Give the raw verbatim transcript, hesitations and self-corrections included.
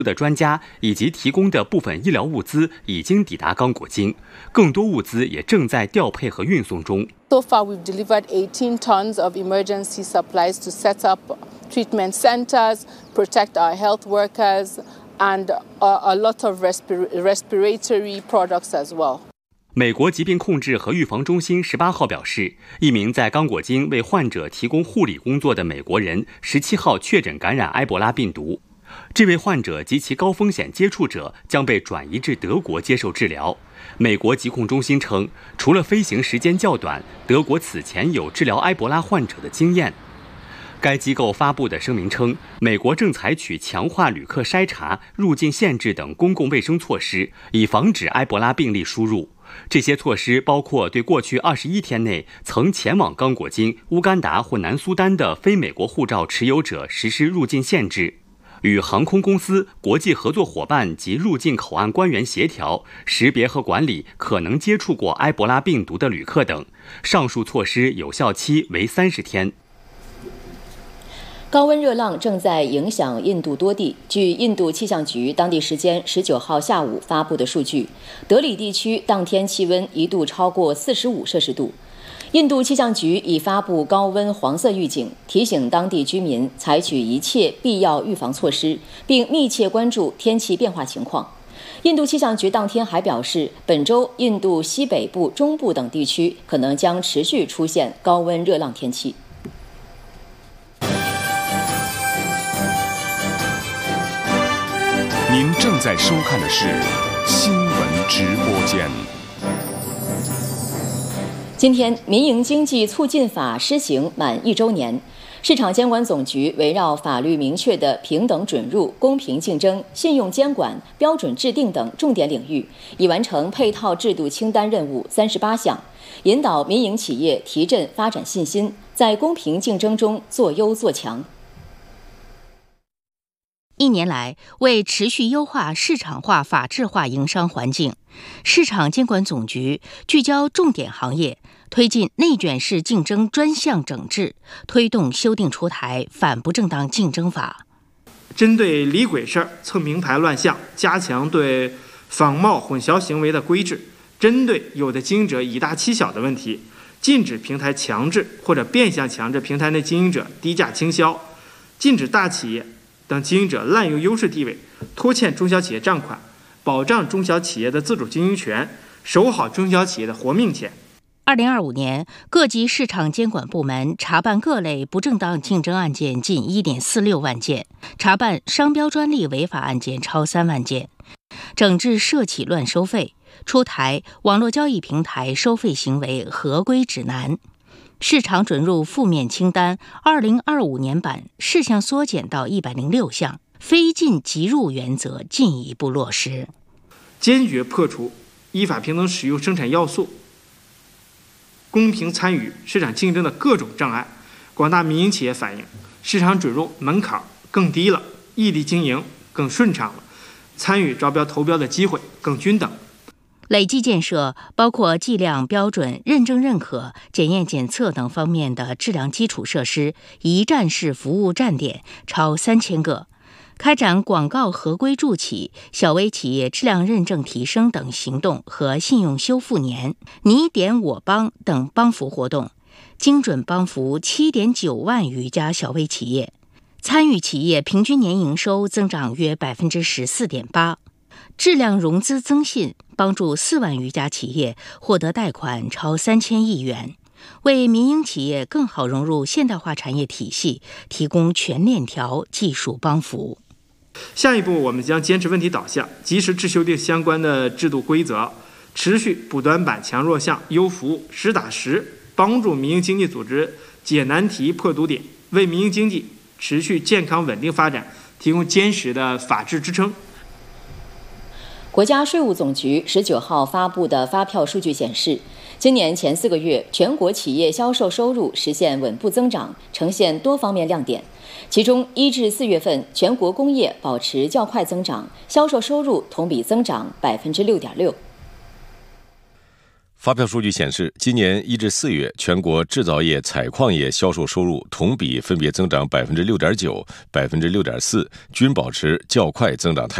的专家以及提供的部分医疗物资已经抵达刚果金，更多物资也正在调配和运送中。 So far, we've delivered eighteen tons of emergency supplies to set up treatment centers, protect our health workers, and a, a lot of respir- respiratory products as well. 美国疾病控制和预防中心十八号表示，一名在刚果金为患者提供护理工作的美国人十七号确诊感染埃博拉病毒。这位患者及其高风险接触者将被转移至德国接受治疗。美国疾控中心称，除了飞行时间较短，德国此前有治疗埃博拉患者的经验。该机构发布的声明称，美国正采取强化旅客筛查、入境限制等公共卫生措施，以防止埃博拉病例输入。这些措施包括对过去二十一天内曾前往刚果金、乌干达或南苏丹的非美国护照持有者实施入境限制，与航空公司、国际合作伙伴及入境口岸官员协调，识别和管理可能接触过埃博拉病毒的旅客等。上述措施有效期为三十天。 高温热浪正在影响印度多地。据印度气象局当地时间十九号下午发布的数据，德里地区当天气温一度超过四十五摄氏度。印度气象局已发布高温黄色预警，提醒当地居民采取一切必要预防措施，并密切关注天气变化情况。印度气象局当天还表示，本周印度西北部、中部等地区可能将持续出现高温热浪天气。 您正在收看的是新闻直播间。 今天，民营经济促进法施行满一周年，市场监管总局围绕法律明确的平等准入、公平竞争、信用监管、标准制定等重点领域，已完成配套制度清单任务三十八项，引导民营企业提振发展信心，在公平竞争中做优做强。 一年来，为持续优化市场化、法治化营商环境，市场监管总局聚焦重点行业，推进内卷式竞争专项整治，推动修订出台反不正当竞争法。 针对李鬼事儿、蹭名牌乱象，加强对仿冒混淆行为的规制。针对有的经营者以大欺小的问题，禁止平台强制或者变相强制平台内经营者低价倾销，禁止大企业等经营者滥用优势地位，拖欠中小企业账款，保障中小企业的自主经营权，守好中小企业的活命钱。 二零二五年，各级市场监管部门查办各类不正当竞争案件近一点四六万件，查办商标专利违法案件超三万件，整治涉企乱收费，出台网络交易平台收费行为合规指南。市场准入负面清单二零二五年版事项缩减到一百零六项，非进即入原则进一步落实， 坚决破除依法平等使用生产要素、公平参与市场竞争的各种障碍。广大民营企业反映，市场准入门槛更低了，异地经营更顺畅了，参与招标投标的机会更均等。 累计建设包括计量标准、认证认可、检验检测等方面的质量基础设施一站式服务站点超三千个，开展广告合规助企、小微企业质量认证提升等行动和信用修复年、你点我帮等帮扶活动，精准帮扶七点九万余家小微企业，参与企业平均年营收增长约百分之十四点八。质量融资增信，帮助四万余家企业获得贷款超三千亿元，为民营企业更好融入现代化产业体系提供全链条技术帮扶。 下一步，我们将坚持问题导向，及时制修订相关的制度规则，持续补短板、强弱项、优服务，实打实帮助民营经济组织解难题、破堵点，为民营经济持续健康稳定发展提供坚实的法治支撑。 国家税务总局十九号发布的发票数据显示，今年前四个月，全国企业销售收入实现稳步增长，呈现多方面亮点。其中，一至四月份，全国工业保持较快增长，销售收入同比增长百分之六点六。 发票数据显示，今年一至四月，全国制造业、采矿业销售收入同比分别增长百分之六点九、百分之六点四，均保持较快增长态